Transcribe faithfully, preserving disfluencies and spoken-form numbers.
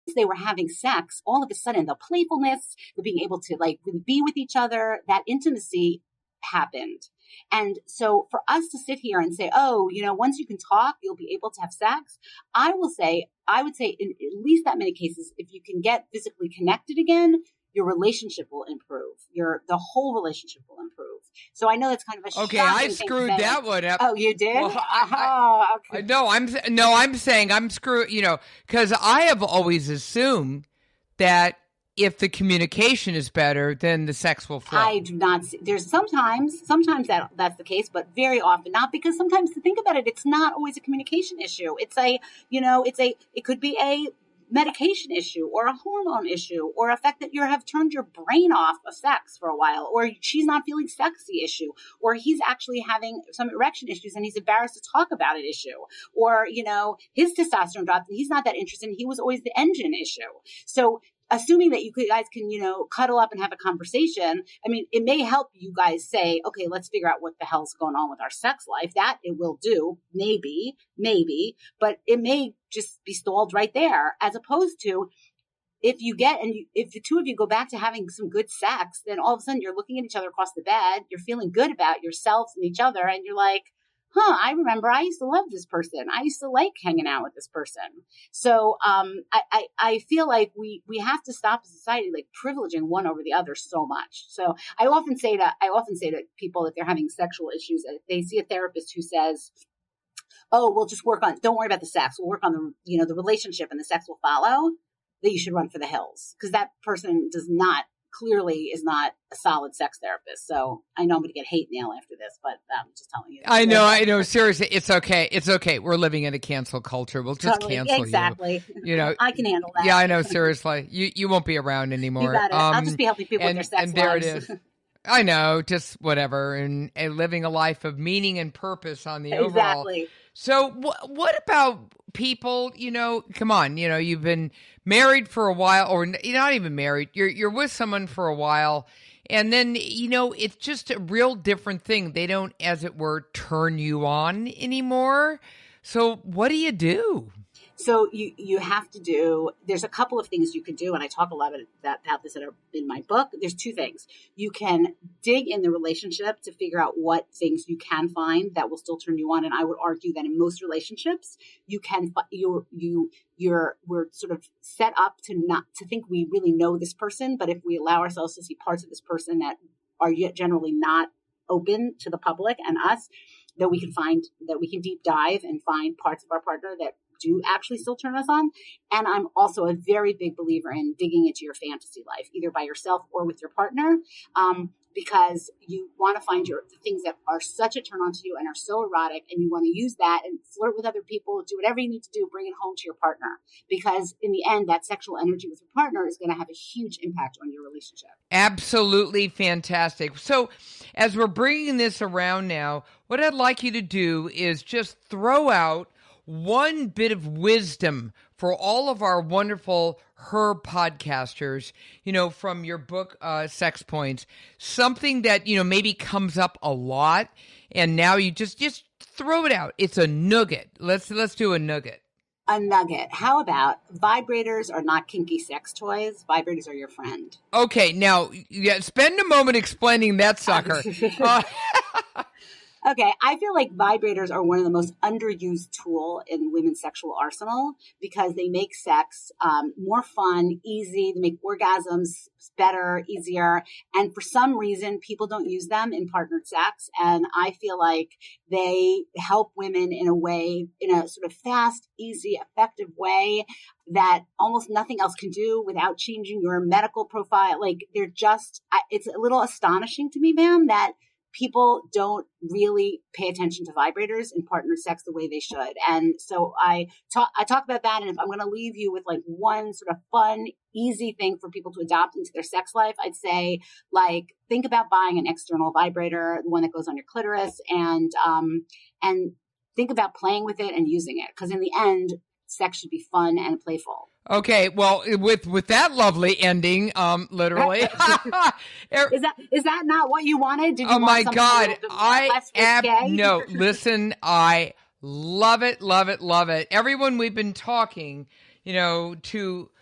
they were having sex, all of a sudden the playfulness, the being able to like really be with each other, that intimacy happened. And so for us to sit here and say, oh, you know, once you can talk, you'll be able to have sex. I will say, I would say in at least that many cases, if you can get physically connected again, your relationship will improve. Your, the whole relationship will improve. So I know that's kind of a okay. shocking I screwed thing to say. that one up. Oh, you did? Well, I, oh, I, okay. No, I'm no, I'm saying I'm screwed. You know, because I have always assumed that if the communication is better, then the sex will flow. I do not see, there's sometimes, sometimes that that's the case, but very often not, because sometimes to think about it, it's not always a communication issue. It's a, you know, it's a, it could be a medication issue or a hormone issue or a fact that you have turned your brain off of sex for a while, or she's not feeling sexy issue, or he's actually having some erection issues and he's embarrassed to talk about it issue, or, you know, his testosterone dropped and he's not that interested and he was always the engine issue. So assuming that you guys can, you know, cuddle up and have a conversation, I mean, it may help you guys say, okay, let's figure out what the hell's going on with our sex life. That it will do, maybe, maybe, but it may just be stalled right there, as opposed to if you get, and you, if the two of you go back to having some good sex, then all of a sudden you're looking at each other across the bed, you're feeling good about yourselves and each other, and you're like, huh, I remember I used to love this person. I used to like hanging out with this person. So um, I, I, I feel like we, we have to stop society like privileging one over the other so much. So I often say to, I often say to people if they're having sexual issues, if they see a therapist who says, oh, we'll just work on, don't worry about the sex. We'll work on the, you know, the relationship and the sex will follow, that you should run for the hills, because that person does not, clearly is not a solid sex therapist. So I know I'm going to get hate mail after this, but I'm just telling you. I know, I know. Seriously, it's okay. It's okay. We're living in a cancel culture. We'll just totally, cancel exactly. you. You know, I can handle that. Yeah, I know. Seriously, you you won't be around anymore. You got it. Um, I'll just be helping people and, with their sex and there lives. it is. I know, just whatever, and, and living a life of meaning and purpose on the overall. Exactly. So wh- what about people, you know, come on, you know, you've been married for a while, or you're not even married, you're you're with someone for a while, and then, you know, it's just a real different thing. They don't, as it were, turn you on anymore. So what do you do? So you, you have to do, there's a couple of things you can do, and I talk a lot about, that, about this in my book. There's two things. You can dig in the relationship to figure out what things you can find that will still turn you on. And I would argue that in most relationships, you can, you, you, you're, we're sort of set up to not, to think we really know this person. But if we allow ourselves to see parts of this person that are yet generally not open to the public and us, that we can find, that we can deep dive and find parts of our partner that do actually still turn us on. And I'm also a very big believer in digging into your fantasy life, either by yourself or with your partner, um, because you want to find your the things that are such a turn on to you and are so erotic, and you want to use that and flirt with other people, do whatever you need to do, bring it home to your partner. Because in the end, that sexual energy with your partner is going to have a huge impact on your relationship. Absolutely fantastic. So as we're bringing this around now, what I'd like you to do is just throw out one bit of wisdom for all of our wonderful Her podcasters, you know, from your book, uh, Sex Points, something that, you know, maybe comes up a lot, and now you just, just throw it out. It's a nugget. Let's, let's do a nugget. A nugget. How about vibrators are not kinky sex toys? Vibrators are your friend. Okay. Now, yeah, spend a moment explaining that sucker. uh, Okay, I feel like vibrators are one of the most underused tool in women's sexual arsenal because they make sex um, more fun, easy. They make orgasms better, easier. And for some reason, people don't use them in partnered sex. And I feel like they help women in a way, in a sort of fast, easy, effective way that almost nothing else can do without changing your medical profile. Like they're just, it's a little astonishing to me, ma'am, that people don't really pay attention to vibrators in partner sex the way they should. And so I talk, I talk about that. And if I'm going to leave you with like one sort of fun, easy thing for people to adopt into their sex life, I'd say like, think about buying an external vibrator, the one that goes on your clitoris, and, um, and think about playing with it and using it. Cause in the end, sex should be fun and playful. Okay, well, with with that lovely ending, um, literally. is that is that not what you wanted? Did you oh want my something God, I ab- no. Listen, I love it, love it, love it. Everyone we've been talking, you know, to